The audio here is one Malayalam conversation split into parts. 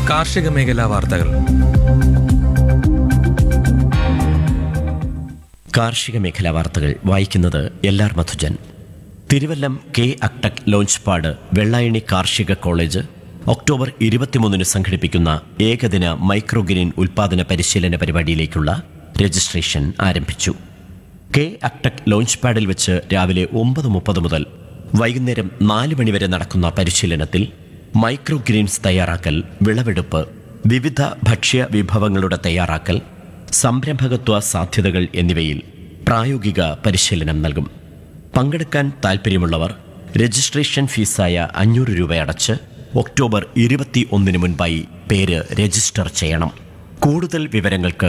കാർഷിക മേഖലാ വാർത്തകൾ. കാർഷിക മേഖലാ വാർത്തകൾ വായിക്കുന്നത് എൽ.ആർ. മധുജൻ. Thiruvallam K അക്ടക് launch pad Vellayani കാർഷിക കോളേജ് ഒക്ടോബർ 23 സംഘടിപ്പിക്കുന്ന ഏകദിന മൈക്രോഗ്രീൻ ഉൽപാദന പരിശീലന പരിപാടിയിലേക്കുള്ള രജിസ്ട്രേഷൻ ആരംഭിച്ചു. കെ അക്ടക് ലോഞ്ച് പാഡിൽ വെച്ച് രാവിലെ 9:30 മുതൽ വൈകുന്നേരം 4 മണി വരെ നടക്കുന്ന പരിശീലനത്തിൽ മൈക്രോഗ്രീൻസ് തയ്യാറാക്കൽ, വിളവെടുപ്പ്, വിവിധ ഭക്ഷ്യ വിഭവങ്ങളുടെ തയ്യാറാക്കൽ, സംരംഭകത്വ സാധ്യതകൾ എന്നിവയിൽ പ്രായോഗിക പരിശീലനം നൽകും. പങ്കെടുക്കാൻ താൽപ്പര്യമുള്ളവർ രജിസ്ട്രേഷൻ ഫീസായ 500 രൂപ അടച്ച് ഒക്ടോബർ 21 മുൻപായി പേര് രജിസ്റ്റർ ചെയ്യണം. കൂടുതൽ വിവരങ്ങൾക്ക്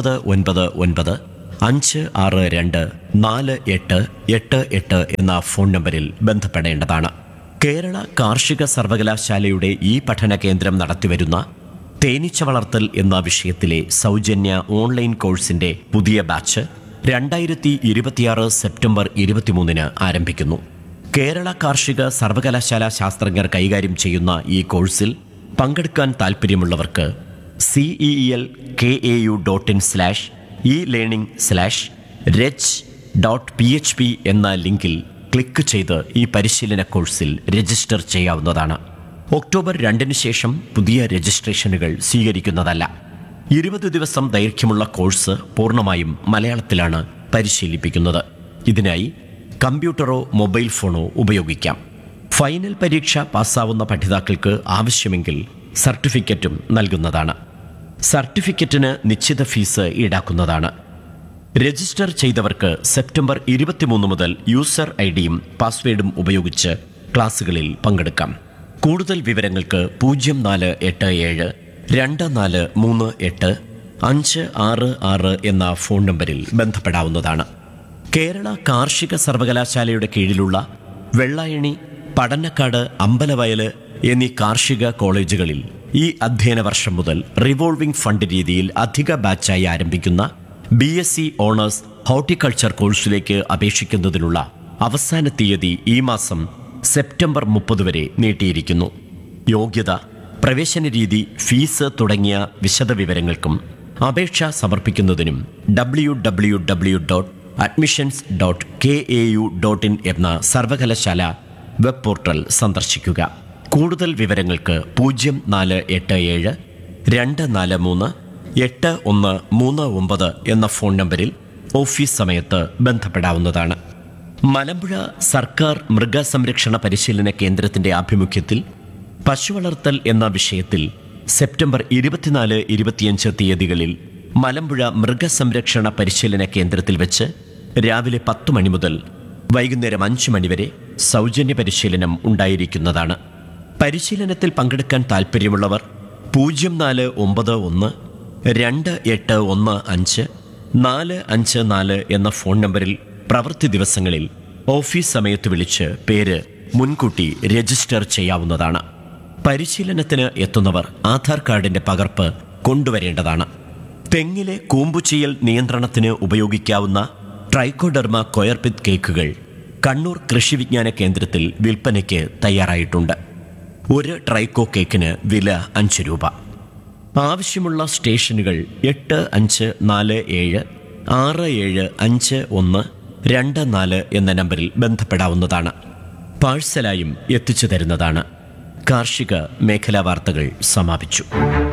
999-562-4888 എന്ന ഫോൺ നമ്പറിൽ ബന്ധപ്പെടേണ്ടതാണ്. കേരള കാർഷിക സർവകലാശാലയുടെ ഈ പഠന കേന്ദ്രം നടത്തിവരുന്ന തേനീച്ച വളർത്തൽ എന്ന വിഷയത്തിലെ സൗജന്യ ഓൺലൈൻ കോഴ്സിന്റെ പുതിയ ബാച്ച് 2026 സെപ്റ്റംബർ 23 ആരംഭിക്കുന്നു. കേരള കാർഷിക സർവകലാശാല ശാസ്ത്രജ്ഞർ കൈകാര്യം ചെയ്യുന്ന ഈ കോഴ്സിൽ പങ്കെടുക്കാൻ താൽപ്പര്യമുള്ളവർക്ക് ceel.in/e-learning/reg.php എന്ന ലിങ്കിൽ ക്ലിക്ക് ചെയ്ത് ഈ പരിശീലന കോഴ്സിൽ രജിസ്റ്റർ ചെയ്യാവുന്നതാണ്. ഒക്ടോബർ 2 ശേഷം പുതിയ രജിസ്ട്രേഷനുകൾ സ്വീകരിക്കുന്നതല്ല. 20 ദിവസം ദൈർഘ്യമുള്ള കോഴ്സ് പൂർണ്ണമായും മലയാളത്തിലാണ് പരിശീലിപ്പിക്കുന്നത്. ഇതിനായി കമ്പ്യൂട്ടറോ മൊബൈൽ ഫോണോ ഉപയോഗിക്കാം. ഫൈനൽ പരീക്ഷ പാസ്സാവുന്ന പഠിതാക്കൾക്ക് ആവശ്യമെങ്കിൽ സർട്ടിഫിക്കറ്റും നൽകുന്നതാണ്. സർട്ടിഫിക്കറ്റിന് നിശ്ചിത ഫീസ് ഈടാക്കുന്നതാണ്. രജിസ്റ്റർ ചെയ്തവർക്ക് സെപ്റ്റംബർ 23 മുതൽ യൂസർ ഐഡിയും പാസ്വേഡും ഉപയോഗിച്ച് ക്ലാസുകളിൽ പങ്കെടുക്കാം. കൂടുതൽ വിവരങ്ങൾക്ക് 0487-2438-566 എന്ന ഫോൺ നമ്പറിൽ ബന്ധപ്പെടാവുന്നതാണ്. കേരള കാർഷിക സർവകലാശാലയുടെ കീഴിലുള്ള വെള്ളായണി, പടന്നക്കാട്, അമ്പലവയൽ എന്നീ കാർഷിക കോളേജുകളിൽ ഈ അധ്യയന വർഷം മുതൽ റിവോൾവിംഗ് ഫണ്ട് രീതിയിൽ അധിക ബാച്ചായി ആരംഭിക്കുന്ന BSc ഓണേഴ്സ് ഹോർട്ടിക്കൾച്ചർ കോഴ്സിലേക്ക് അപേക്ഷിക്കുന്നതിനുള്ള അവസാന തീയതി ഈ മാസം സെപ്റ്റംബർ 30 വരെ നീട്ടിയിരിക്കുന്നു. യോഗ്യത, പ്രവേശന രീതി, ഫീസ് തുടങ്ങിയ വിശദവിവരങ്ങൾക്കും അപേക്ഷ സമർപ്പിക്കുന്നതിനും www.admissions.kau.in എന്ന സർവകലാശാല വെബ് പോർട്ടൽ സന്ദർശിക്കുക. കൂടുതൽ വിവരങ്ങൾക്ക് 0487-243-8139 എന്ന ഫോൺ നമ്പറിൽ ഓഫീസ് സമയത്ത് ബന്ധപ്പെടാവുന്നതാണ്. മലമ്പുഴ സർക്കാർ മൃഗസംരക്ഷണ പരിശീലന കേന്ദ്രത്തിന്റെ ആഭിമുഖ്യത്തിൽ പശുവളർത്തൽ എന്ന വിഷയത്തിൽ സെപ്റ്റംബർ 24-25 തീയതികളിൽ മലമ്പുഴ മൃഗസംരക്ഷണ പരിശീലന കേന്ദ്രത്തിൽ വെച്ച് രാവിലെ 10 മണി മുതൽ വൈകുന്നേരം 5 മണി വരെ സൗജന്യ പരിശീലനം ഉണ്ടായിരിക്കുന്നതാണ്. പരിശീലനത്തിൽ പങ്കെടുക്കാൻ താൽപ്പര്യമുള്ളവർ 0491-2815-454 എന്ന ഫോൺ നമ്പറിൽ പ്രവൃത്തി ദിവസങ്ങളിൽ ഓഫീസ് സമയത്ത് വിളിച്ച് പേര് മുൻകൂട്ടി രജിസ്റ്റർ ചെയ്യാവുന്നതാണ്. പരിശീലനത്തിന് എത്തുന്നവർ ആധാർ കാർഡിന്റെ പകർപ്പ് കൊണ്ടുവരേണ്ടതാണ്. തെങ്ങിലെ കൂമ്പുചീയൽ നിയന്ത്രണത്തിന് ഉപയോഗിക്കാവുന്ന ട്രൈക്കോഡെർമ കൊയർപിത് കേക്കുകൾ കണ്ണൂർ കൃഷി വിജ്ഞാന കേന്ദ്രത്തിൽ വിൽപ്പനയ്ക്ക് തയ്യാറായിട്ടുണ്ട്. ഒരു ട്രൈക്കോ കേക്കിന് വില 5 രൂപ. ആവശ്യമുള്ള സ്റ്റേഷനുകൾ 8547-675124 എന്ന നമ്പറിൽ ബന്ധപ്പെടാവുന്നതാണ്. പാഴ്സലായും എത്തിച്ചു തരുന്നതാണ്. കാർഷിക മേഖലാ വാർത്തകൾ സമാപിച്ചു.